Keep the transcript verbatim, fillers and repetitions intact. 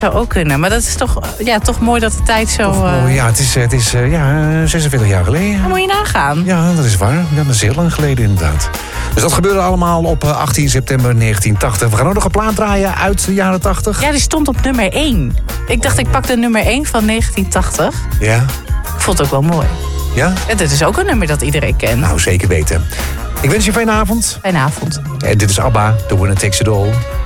Zou ook kunnen, maar dat is toch, ja, toch mooi dat de tijd zo... Toch, uh... ja, het is, het is uh, ja, zesenveertig jaar geleden. Dan moet je nagaan. Ja, dat is waar. Ja, dat is heel lang geleden inderdaad. Dus dat gebeurde allemaal op achttien september negentien tachtig. We gaan ook nog een plaat draaien uit de jaren tachtig. Ja, die stond op nummer één. Ik dacht, ik pak de nummer één van negentien tachtig. Ja. Ik vond het ook wel mooi. Ja? En dit is ook een nummer dat iedereen kent. Nou, zeker weten. Ik wens je een fijne avond. Fijne avond. En dit is ABBA, The Winner Takes It All.